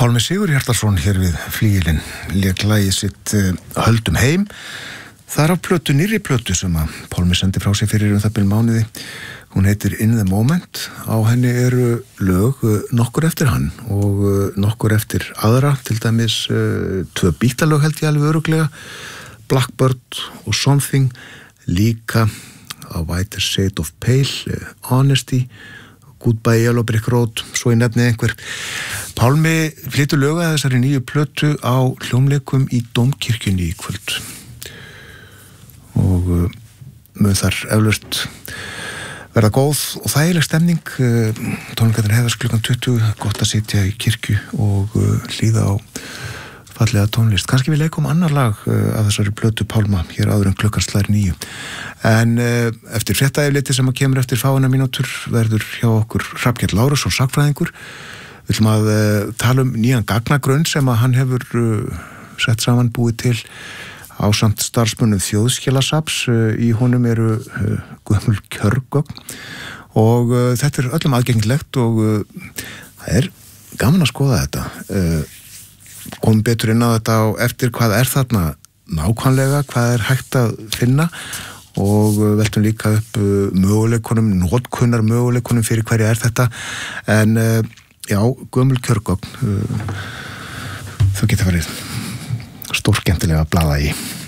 Pálmi Sigurhjartarson hér við flygilinn lék lagið sitt Höldum heim. Það er af plötu, nýrri plötu sem að Pálmi sendi frá sig fyrir það bil mánuði. Hún heitir In the Moment. Á henni eru lög nokkur eftir hann og nokkur eftir aðra, til dæmis 2 Beatle-lög held ég alveg örugglega, Blackbird og Something, líka A Whiter Shade of Pale, Honesty, Goodbye Yellow Brick Road, svo ég nefni einhver. Pálmi flytur lög að þessari nýju plötu á hljómleikum í Dómkirkjunni í kvöld. Og mun þar eflaust verða góð og þægileg stemning. Tónleikarnir hefðast klukkan 20, gott að sitja í kirkju og hlýða á fallega tónlist. Kannski við leikum annar lag af þessari plötu Pálma hér áður en klukkan slær 9. En eftir fréttaefliti sem að kemur eftir fáina mínútur verður hjá okkur Hrafnkell Lárusson, sagnfræðingur. Við ætlum að tala nýjan gagnagrunn sem að hann hefur sett saman, búið til ásamt starfsmönnum Þjóðskjalasafns. Í honum eru gömul kjörgögn og þetta er öllum aðgengilegt og það er gaman að skoða þetta. Komum betur inn á þetta á eftir hvað er þarna nákvæmlega, hvað er hægt að finna og veltum líka upp möguleikunum, notkunnar möguleikunum fyrir hverja er þetta. En já, gömul kjörgögn, þau geta verið stórskemmtilega að blaða í.